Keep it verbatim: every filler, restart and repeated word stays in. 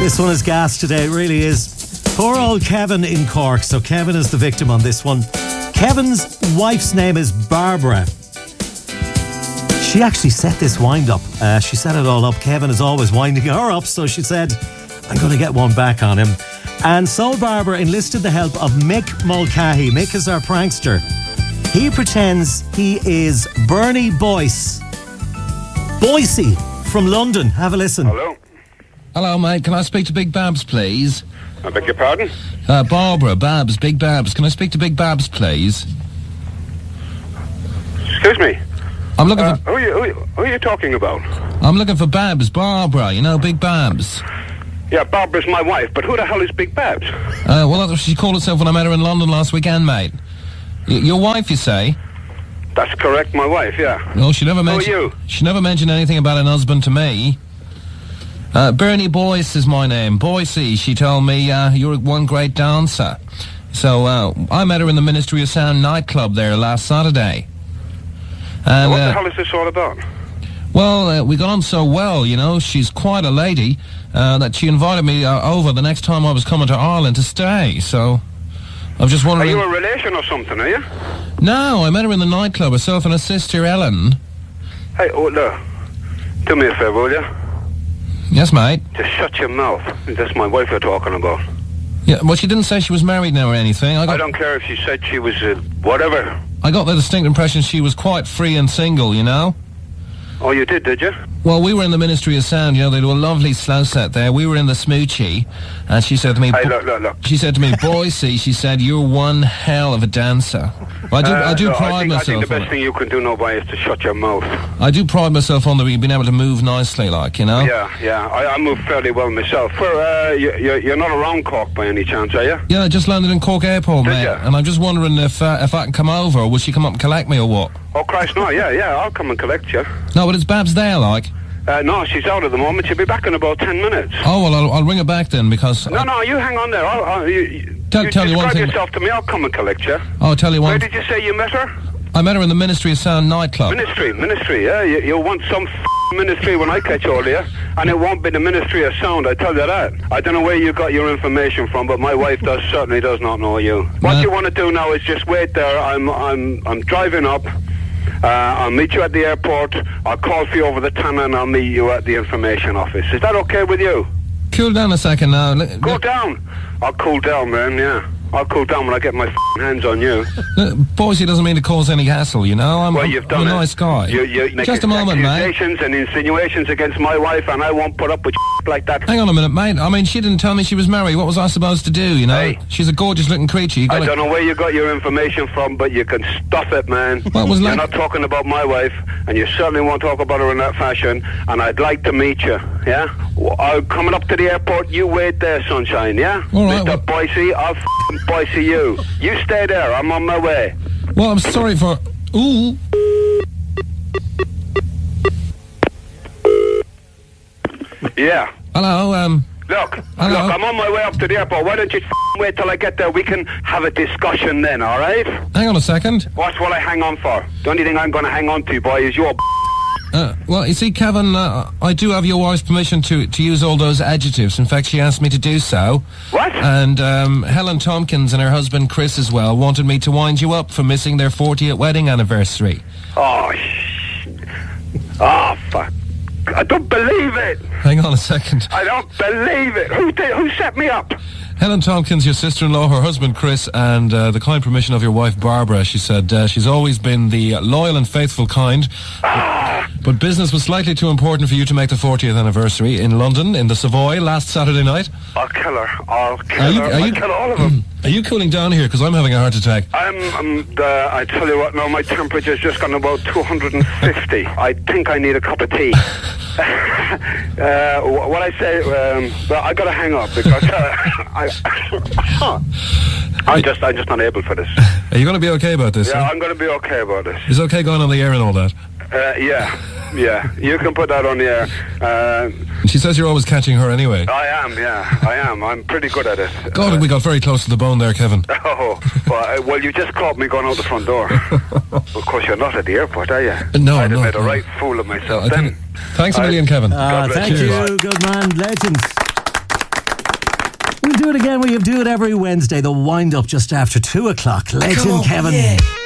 This one is gas today, it really is. Poor old Kevin in Cork. So Kevin is the victim on this one. Kevin's wife's name is Barbara. She actually set this wind up. Uh, she set it all up. Kevin is always winding her up, so she said, I'm going to get one back on him. And so Barbara enlisted the help of Mick Mulcahy. Mick is our prankster. He pretends he is Bernie Boyce. Boycey from London. Have a listen. Hello. Hello, mate. Can I speak to Big Babs, please? I beg your pardon? Uh, Barbara, Babs, Big Babs. Can I speak to Big Babs, please? Excuse me. I'm looking Uh, for... who, are you, who, are you, who are you talking about? I'm looking for Babs, Barbara. You know, Big Babs. Yeah, Barbara's my wife, but who the hell is Big Babs? Uh, well, that's what she called herself when I met her in London last weekend, mate. Y- your wife, you say? That's correct, my wife, yeah. No, she never mentioned... Who are you? She never mentioned anything about an husband to me. Uh, Bernie Boyce is my name. Boycey, she told me, uh, you're one great dancer. So, uh, I met her in the Ministry of Sound nightclub there last Saturday. And, what the uh, hell is this all about? well, uh, we got on so well, you know. She's quite a lady, uh, that she invited me uh, over the next time I was coming to Ireland to stay, so... I was just Are wondering... you a relation or something, are you? No, I met her in the nightclub, herself and her sister, Ellen. Hey, oh, look. Do me a favour, will you? Yes, mate. Just shut your mouth. That's my wife you're talking about. Yeah, well, she didn't say she was married now or anything. I got, I don't care if she said she was uh, whatever. I got the distinct impression she was quite free and single, you know? Oh, you did, did you? Well, we were in the Ministry of Sound, you know, they do a lovely slow set there. We were in the Smoochie, and she said to me... Hey, "Bo- look, look, look. She said to me, Boycey, she said, you're one hell of a dancer. Well, I do, Uh, I do no, pride I think, I myself think the on best it. thing you can do now, boy, is to shut your mouth. I do pride myself on the being able to move nicely, like, you know? Yeah, yeah. I, I move fairly well myself. Where, uh, you, you, you're not around Cork by any chance, are you? Yeah, I just landed in Cork Airport, Did mate. ya? And I'm just wondering if uh, if I can come over, or will she come up and collect me, or what? Oh, Christ, no, yeah, yeah. I'll come and collect you. No, but it's Babs there, like. Uh, no, she's out at the moment. She'll be back in about ten minutes. Oh, well, I'll, I'll ring her back then, because... No, no, you hang on there. I'll, I'll, you, you, Tell- you tell you one describe thing- yourself to me. I'll come and collect you. I'll tell you Where one... did you say you met her? I met her in the Ministry of Sound nightclub. Ministry, ministry, yeah. You, you want some f- ministry when I catch all of you. And it won't be the Ministry of Sound, I tell you that. I don't know where you got your information from, but my wife does certainly does not know you. What No. you want to do now is just wait there. I'm, I'm, I'm driving up. Uh, I'll meet you at the airport. I'll call for you over the tannoy and I'll meet you at the information office. Is that okay with you? Cool down a second now. L- Cool l- down. I'll cool down, man, yeah. I'll cool down when I get my f***ing hands on you. Uh, Boise doesn't mean to cause any hassle, you know? I'm, Well, I'm, you've I'm done a it. nice guy. You, you make Just a moment, mate. accusations and insinuations against my wife, and I won't put up with like that. Hang on a minute, mate. I mean, she didn't tell me she was married. What was I supposed to do, you know? Hey. She's a gorgeous-looking creature. You I gotta... don't know where you got your information from, but you can stuff it, man. Well, it was You're like- not talking about my wife, and you certainly won't talk about her in that fashion, and I'd like to meet you, yeah? W- I'm coming up to the airport. You wait there, sunshine, yeah? All right, Mister well- Boise, I'll f***ing Boise you. You stay there. I'm on my way. Well, I'm sorry for... Ooh. Yeah. Hello, um... Look, Hello? look, I'm on my way up to the airport. Why don't you f***ing wait till I get there? We can have a discussion then, all right? Hang on a second. What's what I hang on for? The only thing I'm going to hang on to, boy, is your Uh, well, you see, Kevin, uh, I do have your wife's permission to, to use all those adjectives. In fact, she asked me to do so. What? And um, Helen Tompkins and her husband Chris as well wanted me to wind you up for missing their fortieth wedding anniversary. Oh, sh... Oh, fuck. I don't believe it. Hang on a second. I don't believe it. Who did, who set me up? Helen Tompkins, your sister-in-law, her husband Chris, and uh, the kind permission of your wife Barbara. She said uh, she's always been the loyal and faithful kind. Ah. But business was slightly too important for you to make the fortieth anniversary in London, in the Savoy, last Saturday night. I'll kill her. I'll kill Are you- her. are I'll you- kill all of them. Are you cooling down here? Because I'm having a heart attack. I'm, I'm uh, I tell you what, now my temperature's just gone about two hundred fifty. I think I need a cup of tea. uh, wh- what I say, um, well, I gotta hang up because uh, I, I'm just, I'm just not able for this. Are you going to be okay about this? Yeah, huh? I'm gonna be okay about this. Is it okay going on the air and all that? Uh, yeah, yeah, you can put that on the air. Uh, She says you're always catching her anyway. I am, yeah, I am. I'm pretty good at it. God, we got very close to the bone there, Kevin. Oh, well, uh, well, you just caught me going out the front door. Of course, you're not at the airport, are you? No, I'd have no, made a no. right fool of myself I then. think- Thanks a I- million, Kevin. Ah, God bless thank you. you. Good man. Legends. do it again. We do it every Wednesday. The wind up just after two o'clock. Legend Come on, Kevin. yeah.